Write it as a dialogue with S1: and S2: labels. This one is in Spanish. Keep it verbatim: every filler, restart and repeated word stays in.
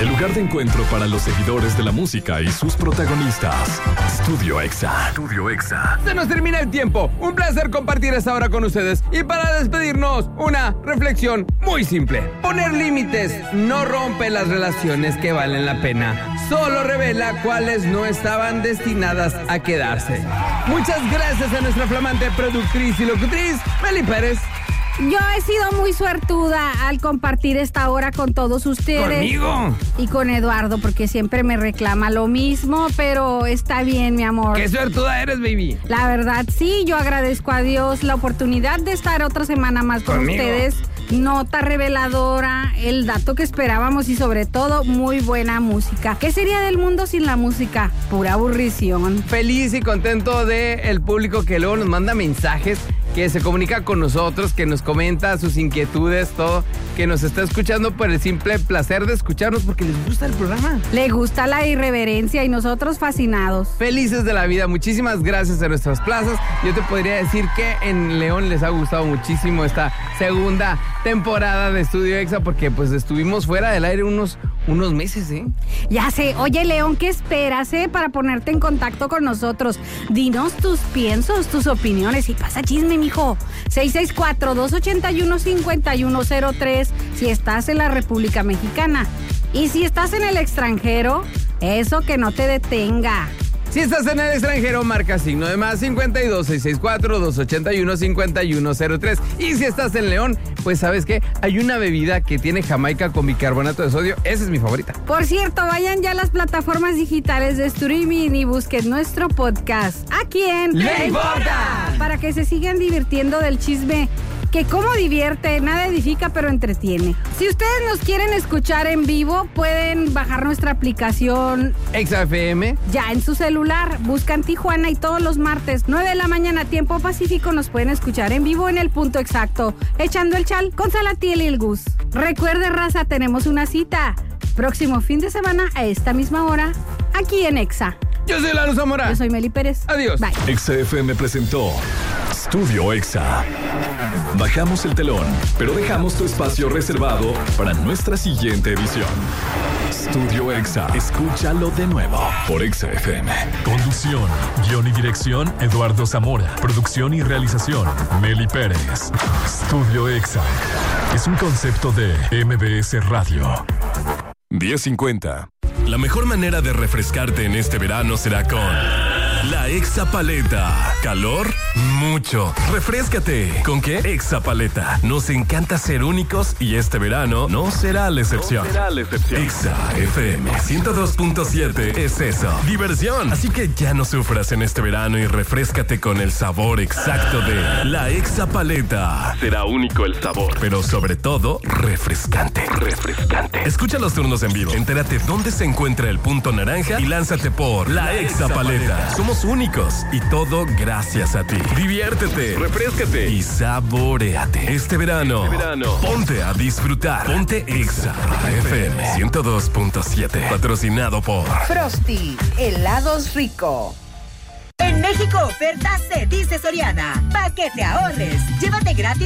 S1: el lugar de encuentro para los seguidores de la música y sus protagonistas. Estudio Exa. Estudio Exa.
S2: Se nos termina el tiempo. Un placer compartir esta hora con ustedes. Y para despedirnos, una reflexión muy simple. Poner límites no rompe las relaciones que valen la pena. Solo revela cuáles no estaban destinadas a quedarse. Muchas gracias a nuestra flamante productriz y locutriz, Meli Pérez.
S3: Yo he sido muy suertuda al compartir esta hora con todos ustedes.
S2: ¿Conmigo?
S3: Y con Eduardo, porque siempre me reclama lo mismo, pero está bien, mi amor.
S2: ¡Qué suertuda eres, baby!
S3: La verdad, sí, yo agradezco a Dios la oportunidad de estar otra semana más con
S2: ¿Conmigo?
S3: ustedes. Nota reveladora, el dato que esperábamos y sobre todo muy buena música. ¿Qué sería del mundo sin la música? Pura aburrición.
S2: Feliz y contento del público que luego nos manda mensajes, que se comunica con nosotros, que nos comenta sus inquietudes, todo, que nos está escuchando por el simple placer de escucharnos porque les gusta el programa.
S3: Le gusta la irreverencia y nosotros fascinados.
S2: Felices de la vida, muchísimas gracias a nuestras plazas. Yo te podría decir que en León les ha gustado muchísimo esta segunda temporada de Estudio Exa porque pues estuvimos fuera del aire unos, unos meses, ¿eh?
S3: Ya sé. Oye, León, ¿qué esperas, eh? Para ponerte en contacto con nosotros. Dinos tus piensos, tus opiniones y pasa chisme, mijo. seis seis cuatro, dos ocho uno, cinco uno cero tres si estás en la República Mexicana. Y si estás en el extranjero, eso que no te detenga.
S2: Si estás en el extranjero, marca signo de más cincuenta y dos, seiscientos sesenta y cuatro, doscientos ochenta y uno, cincuenta y uno cero tres. Y si estás en León, pues ¿sabes qué? Hay una bebida que tiene Jamaica con bicarbonato de sodio. Esa es mi favorita.
S3: Por cierto, vayan ya a las plataformas digitales de streaming y busquen nuestro podcast. ¿A quién?
S2: ¡Le importa!
S3: Para que se sigan divirtiendo del chisme, que como divierte, nada edifica, pero entretiene. Si ustedes nos quieren escuchar en vivo, pueden bajar nuestra aplicación
S2: Exa F M.
S3: ya en su celular. Buscan Tijuana y todos los martes, nueve de la mañana, tiempo pacífico, nos pueden escuchar en vivo en el punto exacto, echando el chal con Salatiel y el Gus. Recuerde, raza, tenemos una cita. Próximo fin de semana a esta misma hora, aquí en Exa.
S2: Yo soy Lalo Zamora.
S3: Yo soy Meli Pérez.
S2: Adiós.
S3: Bye.
S1: Exa F M presentó Estudio Exa. Bajamos el telón, pero dejamos tu espacio reservado para nuestra siguiente edición. Estudio Exa. Escúchalo de nuevo por Exa F M. Conducción, guión y dirección, Eduardo Zamora. Producción y realización, Meli Pérez. Estudio Exa. Es un concepto de M B S Radio. diez cincuenta. La mejor manera de refrescarte en este verano será con la Exa Paleta. ¿Calor? Mucho. Refréscate. ¿Con qué? Exa Paleta. Nos encanta ser únicos y este verano no será la excepción. No será la excepción. Exa F M ciento dos punto siete es eso. Diversión. Así que ya no sufras en este verano y refréscate con el sabor exacto de la Exa Paleta. Será único el sabor, pero sobre todo refrescante. Refrescante. Escucha los turnos en vivo. Entérate dónde se encuentra el punto naranja y lánzate por la Exa Paleta. Somos únicos y todo gracias a ti. Diviértete, refréscate y saboréate. Este verano, este verano, ponte a disfrutar. Ponte Exa F M ciento dos punto siete. Patrocinado por
S4: Frosty, helados rico. En México, oferta se dice Soriana. Pa' que te ahorres. Llévate gratis